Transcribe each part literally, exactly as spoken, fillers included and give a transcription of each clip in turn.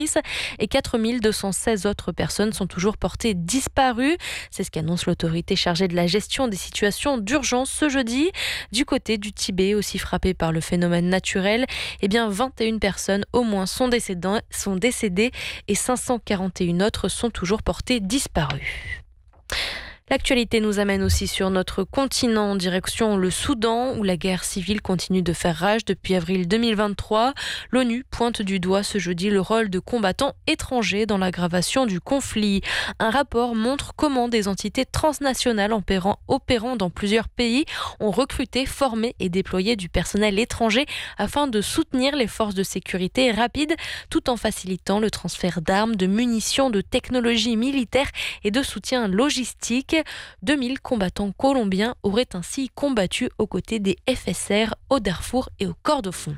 et quatre mille deux cent seize autres personnes sont toujours portées disparues. C'est ce qu'annonce l'autorité chargée de la gestion des situations d'urgence ce jeudi. Du côté du Tibet, aussi frappé par le phénomène naturel, eh bien vingt et une personnes au moins sont décédées, sont décédées et cinq cent quarante et un autres sont toujours portées disparues. L'actualité nous amène aussi sur notre continent en direction le Soudan où la guerre civile continue de faire rage depuis avril deux mille vingt-trois. L'ONU pointe du doigt ce jeudi le rôle de combattants étrangers dans l'aggravation du conflit. Un rapport montre comment des entités transnationales opérant, opérant dans plusieurs pays ont recruté, formé et déployé du personnel étranger afin de soutenir les forces de sécurité rapides tout en facilitant le transfert d'armes, de munitions, de technologies militaires et de soutien logistique. deux mille combattants colombiens auraient ainsi combattu aux côtés des F S R au Darfour et au Kordofan.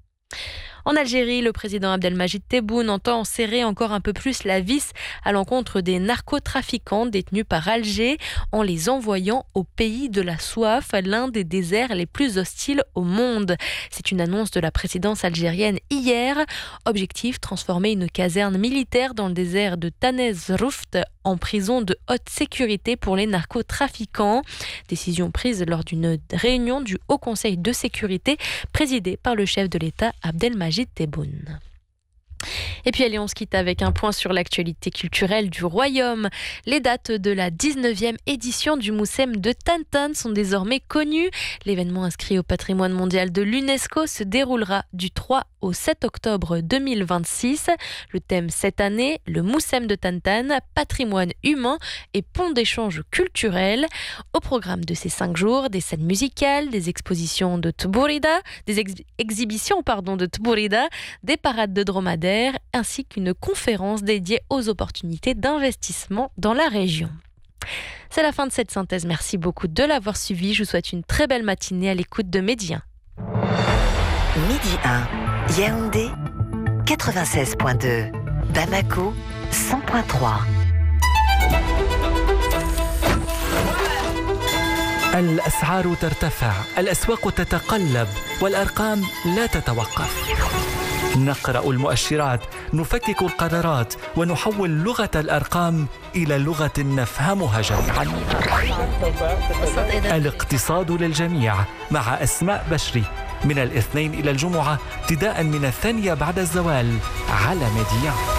En Algérie, le président Abdelmajid Tebboune entend serrer encore un peu plus la vis à l'encontre des narcotrafiquants détenus par Alger en les envoyant au pays de la soif, l'un des déserts les plus hostiles au monde. C'est une annonce de la présidence algérienne hier. Objectif, transformer une caserne militaire dans le désert de Tanez Rouft en prison de haute sécurité pour les narcotrafiquants. Décision prise lors d'une réunion du Haut Conseil de sécurité présidée par le chef de l'État Abdelmajid Tebboune. Et puis allez, on se quitte avec un point sur l'actualité culturelle du royaume. Les dates de la dix-neuvième édition du Moussem de Tantan sont désormais connues. L'événement inscrit au patrimoine mondial de l'UNESCO se déroulera du trois au sept octobre deux mille vingt-six. Le thème cette année, le Moussem de Tantan, patrimoine humain et pont d'échange culturel. Au programme de ces cinq jours, des scènes musicales, des expositions de Tbourida, des ex- exhibitions pardon, de Tbourida, des parades de dromadaires, ainsi qu'une conférence dédiée aux opportunités d'investissement dans la région. C'est la fin de cette synthèse. Merci beaucoup de l'avoir suivi. Je vous souhaite une très belle matinée à l'écoute de Midi un. Midi un, Yaoundé quatre-vingt-seize point deux, Bamako cent point trois. الأسعار ترتفع، الأسواق تتقلب، والأرقام لا تتوقف. نقرأ المؤشرات، نفكك القرارات، ونحول لغة الأرقام إلى لغة نفهمها جميعا. الاقتصاد للجميع مع أسماء بشري من الاثنين إلى الجمعة ابتداء من الثانية بعد الزوال على ميديا.